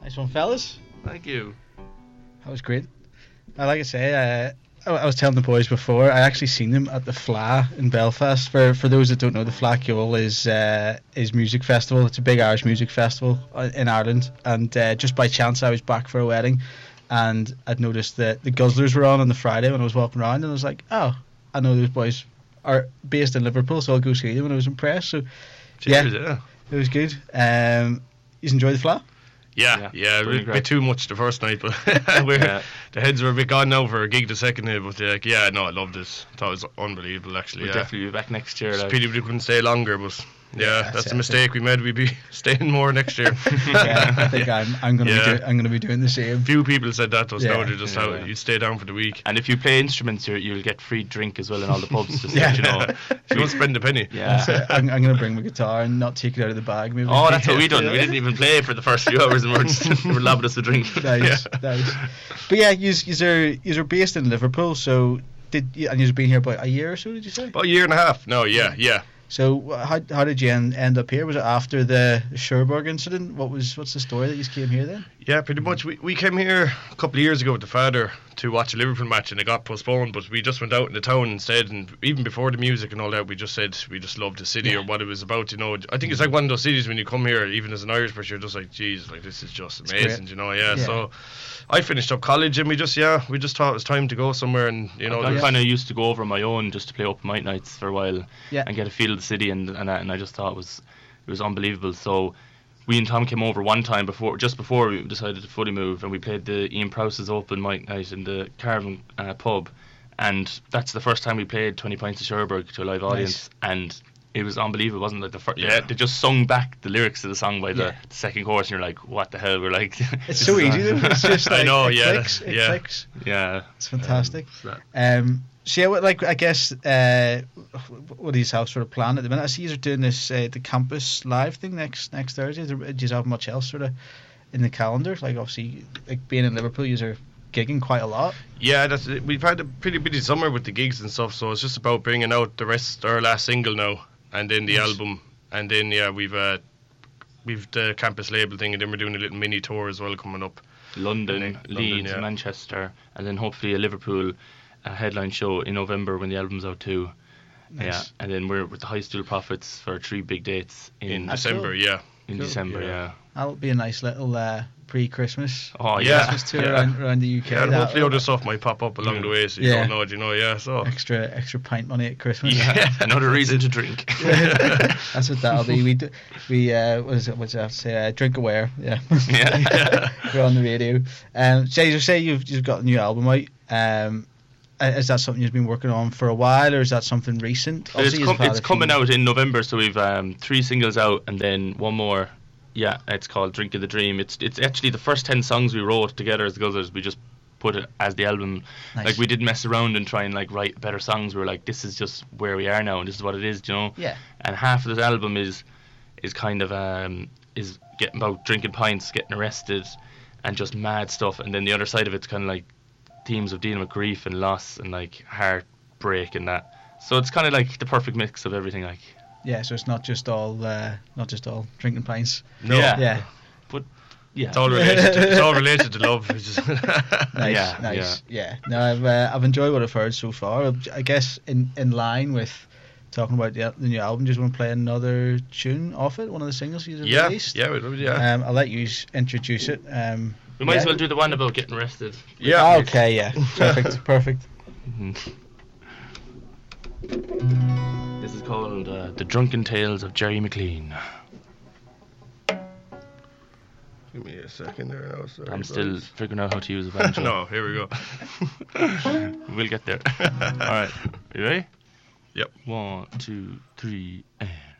Nice one, fellas. Thank you. That was great. Like I say, I was telling the boys before, I actually seen them at the Fla in Belfast. For those that don't know, the Fla Ceoil is music festival. It's a big Irish music festival in Ireland. And just by chance, I was back for a wedding, and I'd noticed that the Guzzlers were on the Friday when I was walking around, and I was like, oh, I know those boys are based in Liverpool, so I'll go see them. And I was impressed. So Cheers, it was good. You enjoyed the Fla? Yeah, a bit too much the first night, but the heads were a bit gone now for a gig the second night. But I loved this. Thought it was unbelievable, actually. We'll definitely be back next year. It's pity we couldn't stay longer, but that's a mistake we made. We'd be staying more next year. I think I'm going to be doing the same. Few people said that to us now. They just how you stay down for the week. And if you play instruments, you'll get free drink as well in all the pubs. Just let you know. You don't spend a penny. Yeah. I'm going to bring my guitar and not take it out of the bag. Maybe. Oh, that's what we done. We didn't even play for the first few hours, and we were lobbing us a drink. Nice. But yeah, you're based in Liverpool, so and you've been here about a year or so, did you say? About a year and a half. No, yeah. So how did you end up here? Was it after the Cherbourg incident? What's the story that you came here then? Yeah, pretty much. We came here a couple of years ago with the father to watch a Liverpool match, and it got postponed, but we just went out in the town instead, and even before the music and all that, we just said we just loved the city or what it was about, I think it's like one of those cities when you come here, even as an Irish person, you're just like, geez, like this is just amazing, so I finished up college, and we just thought it was time to go somewhere, and I kind of used to go over on my own just to play open mic nights for a while and get a feel of the city, and I just thought it was unbelievable. So we and Tom came over one time just before we decided to fully move, and we played the Ian Prowse's open mic night in the Caravan pub, and that's the first time we played 20 Pints of Cherbourg to a live audience, and it was unbelievable, wasn't it? They just sung back the lyrics to the song by the second chorus, and you're like, what the hell? We're like, it's so easy. It's just like, I know, it clicks. Yeah, it's fantastic. So I guess what do you have sort of planned at the minute? I see you're doing this the campus live thing next Thursday. Do you have much else sort of in the calendar? Like obviously, like being in Liverpool, you're gigging quite a lot. Yeah, we've had a pretty busy summer with the gigs and stuff. So it's just about bringing out our last single now, and then the album, and then we've the campus label thing, and then we're doing a little mini tour as well coming up. London, Leeds, Manchester, and then hopefully a Liverpool headline show in November when the album's out too. Nice. Yeah, and then we're with the High Stool Prophets for 3 big dates in December. Cool. In December, that'll be a nice little pre-Christmas. Christmas tour around the UK. Yeah, and hopefully other stuff might pop up along the way, so you don't know, So extra pint money at Christmas. Yeah, another reason to drink. That's what that'll be. What's that say? Drink aware. Yeah. We're on the radio. Say you've got a new album out. Is that something you've been working on for a while, or is that something recent? It's coming out in November, so we've 3 singles out, and then one more. Yeah, it's called Drink of the Dream. It's actually the first 10 songs we wrote together as the Guzzlers. We just put it as the album. Nice. Like we didn't mess around and try and like write better songs. We were like, this is just where we are now, and this is what it is, Yeah. And half of this album is kind of is getting about drinking pints, getting arrested, and just mad stuff. And then the other side of it's kind of like themes of dealing with grief and loss and like heartbreak and that. So it's kind of like the perfect mix of everything, like. Yeah, so it's not just all drinking pints. No. Yeah. But yeah, it's all related to love. Nice. Yeah. No, I've enjoyed what I've heard so far. I guess in line with talking about the new album, just want to play another tune off it, one of the singles you've released. Yeah, I'll let you introduce it. We might as well do the one about getting arrested. Yeah. Okay. Yeah. Perfect. Mm-hmm. This is called The Drunken Tales of Jerry McLean. Give me a second there now. Sorry, I'm still figuring out how to use a banjo. No, here we go. We'll get there. Alright, you ready? Yep. 1, 2, 3, and...